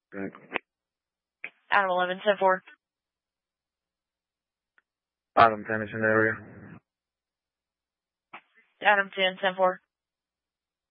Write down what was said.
Good. Adam 11, 10-4. Adam 10 is in the area. Adam 10, 10-4.